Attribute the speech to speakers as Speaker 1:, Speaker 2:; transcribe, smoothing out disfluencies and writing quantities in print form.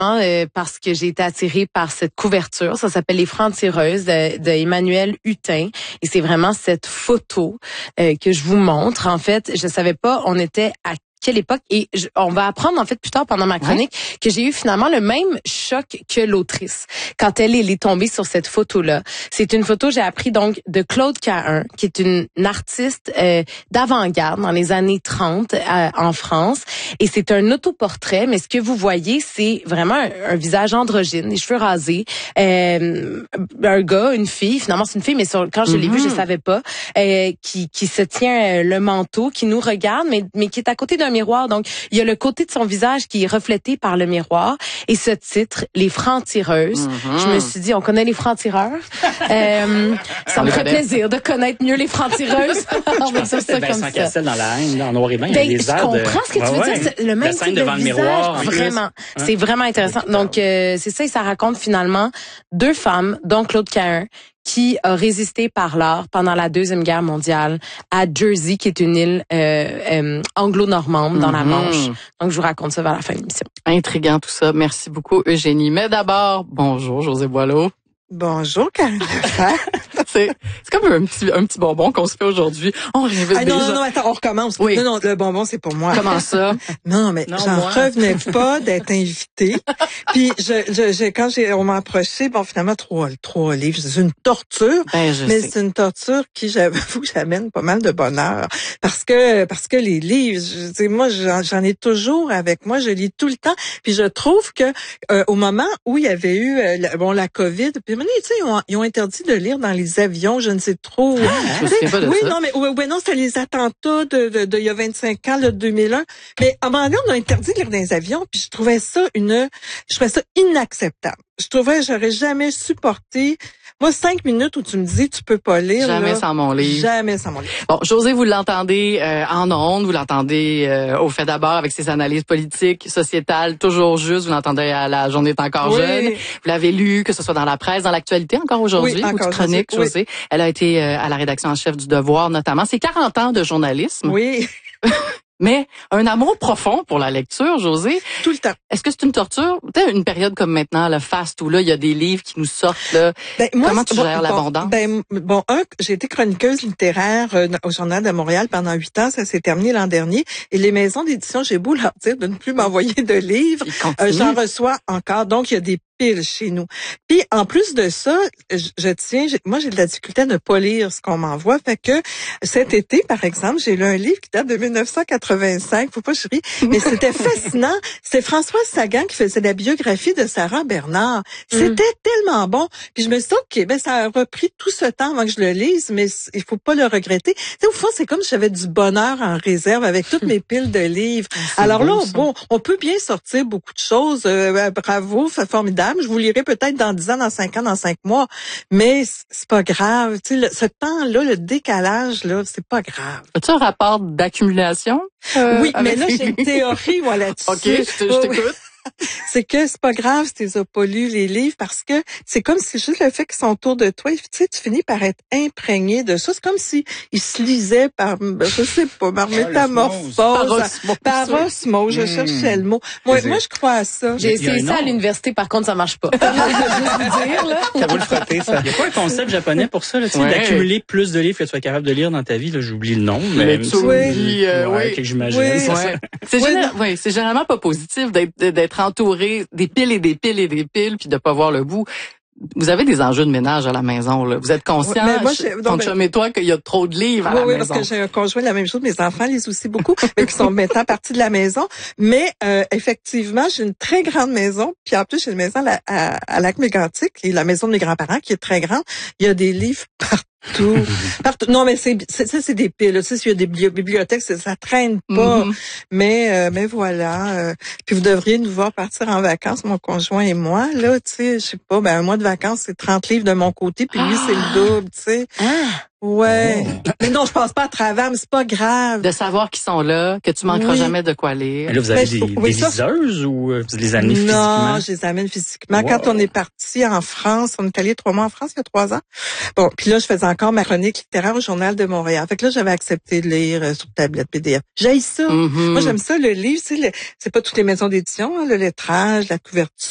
Speaker 1: parce que j'ai été attirée par cette couverture. Ça s'appelle Les Francs-tireuses de Emmanuel Hutin. Et c'est vraiment cette photo que je vous montre. En fait, je savais pas, on était à quelle époque. Et on va apprendre en fait plus tard pendant ma chronique que j'ai eu finalement le même choc que l'autrice quand elle est tombée sur cette photo-là. C'est une photo, j'ai appris donc, de Claude Cahun, qui est une artiste d'avant-garde dans les années 30 en France. Et c'est un autoportrait, mais ce que vous voyez, c'est vraiment un visage androgyne, les cheveux rasés, un gars, une fille, finalement c'est une fille, mais quand je l'ai vu, je savais pas, qui se tient le manteau, qui nous regarde, mais qui est à côté d'un miroir. Donc, il y a le côté de son visage qui est reflété par le miroir. Et ce titre, Les Francs-tireuses, je me suis dit, on connaît les francs-tireurs. Ça me ferait plaisir de connaître mieux les francs-tireuses. On va dire ça comme
Speaker 2: Vincent
Speaker 1: ça.
Speaker 2: Cassel dans la haine, en noir et blanc. Il y a des
Speaker 1: je
Speaker 2: airs
Speaker 1: comprends ce que tu veux dire. Le même
Speaker 2: la scène
Speaker 1: type
Speaker 2: devant
Speaker 1: de
Speaker 2: le
Speaker 1: visage,
Speaker 2: miroir.
Speaker 1: vraiment. C'est vraiment intéressant. Donc, c'est ça, et ça raconte finalement deux femmes, dont Claude Cahun, qui a résisté par l'art pendant la Deuxième Guerre mondiale à Jersey, qui est une île anglo-normande dans la Manche. Donc, je vous raconte ça vers la fin de l'émission.
Speaker 3: Intriguant tout ça. Merci beaucoup, Eugénie. Mais d'abord, bonjour, José Boileau.
Speaker 4: Bonjour, Karine Lefebvre.
Speaker 3: C'est comme un petit bonbon qu'on se fait aujourd'hui. On rêvait déjà.
Speaker 4: Non, attends, on recommence.
Speaker 3: Oui.
Speaker 4: Non, le bonbon, c'est pour moi.
Speaker 3: Comment ça?
Speaker 4: Non, mais j'en revenais pas d'être invitée. Puis, quand on m'a approché, bon, finalement, trois livres. C'est une torture. Mais c'est une torture qui, j'avoue, j'amène pas mal de bonheur. Parce que les livres, moi, j'en ai toujours avec moi. Je lis tout le temps. Puis, je trouve que, au moment où il y avait eu, la COVID, puis, tu sais, ils ont interdit de lire dans les avions, je ne sais trop. Non, c'était les attentats de il y a 25 ans, le 2001. Mais à un moment donné, on a interdit de lire dans les avions, puis je trouvais ça inacceptable. J'aurais jamais supporté. Moi, 5 minutes où tu me dis tu peux pas lire.
Speaker 3: Jamais sans mon livre.
Speaker 4: Jamais sans mon livre.
Speaker 3: Bon, José, vous l'entendez en ondes, vous l'entendez au fait d'abord avec ses analyses politiques, sociétales, toujours juste. Vous l'entendez à La Journée est encore jeune. Vous l'avez lu, que ce soit dans la presse, dans l'actualité encore aujourd'hui, ou chronique, José. Elle a été à la rédaction en chef du Devoir, notamment. C'est 40 ans de journalisme.
Speaker 4: Oui.
Speaker 3: Mais un amour profond pour la lecture, José.
Speaker 4: Tout le temps.
Speaker 3: Est-ce que c'est une torture? Peut-être une période comme maintenant, le fast, où là, il y a des livres qui nous sortent, là. Comment tu gères l'abondance?
Speaker 4: J'ai été chroniqueuse littéraire au Journal de Montréal pendant 8 ans. Ça s'est terminé l'an dernier. Et les maisons d'édition, j'ai beau leur dire de ne plus m'envoyer de livres. J'en reçois encore. Donc, il y a des piles chez nous. Puis, en plus de ça, moi, j'ai de la difficulté à ne pas lire ce qu'on m'envoie. Fait que cet été, par exemple, j'ai lu un livre qui date de 1985. Faut pas que je rie, mais c'était fascinant. C'était Françoise Sagan qui faisait la biographie de Sarah Bernard. C'était tellement bon. Puis je me suis dit, OK, ça a repris tout ce temps avant que je le lise, mais il faut pas le regretter. Tu sais, au fond, c'est comme si j'avais du bonheur en réserve avec toutes mes piles de livres. Alors là, on peut bien sortir beaucoup de choses. Bravo, c'est formidable. Je vous lirai peut-être dans 10 ans, dans 5 ans, dans 5 mois. Mais c'est pas grave. Tu sais, ce temps-là, le décalage, là, c'est pas grave.
Speaker 3: As-tu un rapport d'accumulation?
Speaker 4: Oui, mais là, j'ai une théorie, moi, là-dessus.
Speaker 3: OK, je t'écoute.
Speaker 4: C'est que c'est pas grave si tu as pas lu les livres parce que c'est comme si juste le fait qu'ils sont autour de toi, tu sais, tu finis par être imprégné de ça. C'est comme si ils se lisaient par, je sais pas, par métamorphose. Par osmose. Je cherchais le mot. Moi, je crois à ça.
Speaker 1: J'ai essayé ça à l'université, par contre, ça marche pas. Ça
Speaker 2: vous le frotter, ça. Il y a pas un concept japonais pour ça, là, tu sais, d'accumuler plus de livres que tu es capable de lire dans ta vie, là, j'oublie le nom, mais que j'imagine.
Speaker 3: C'est généralement pas positif d'être entouré des piles et des piles et des piles puis de pas voir le bout. Vous avez des enjeux de ménage à la maison, là. Vous êtes conscient, ton chum et toi, qu'il y a trop de livres à la maison. Oui, parce
Speaker 4: que j'ai un conjoint, la même chose. Mes enfants lisent aussi beaucoup, mais qui sont maintenant partis de la maison. Mais effectivement, j'ai une très grande maison. Puis en plus, j'ai une maison à Lac-Mégantic, qui est la maison de mes grands-parents, qui est très grande. Il y a des livres partout. Non, mais c'est des piles. Tu sais, s'il y a des bibliothèques, ça traîne pas. Mais voilà. Puis vous devriez nous voir partir en vacances, mon conjoint et moi. Là, tu sais, je sais pas, un mois de vacances, c'est 30 livres de mon côté, puis lui, c'est le double, tu sais. Ouais. Mais non, je passe pas à travers, mais c'est pas grave.
Speaker 3: De savoir qu'ils sont là, que tu manqueras jamais de quoi lire.
Speaker 2: Mais là, vous avez des liseuses ou vous les amenez physiquement?
Speaker 4: Non, je les amène physiquement. Wow. Quand on est parti en France, on est allé 3 mois en France il y a 3 ans. Bon, puis là, je faisais encore ma chronique littéraire au Journal de Montréal. Fait que là, j'avais accepté de lire sur tablette PDF. J'haïs ça. Moi, j'aime ça, le livre. C'est pas toutes les maisons d'édition, hein, le lettrage, la couverture.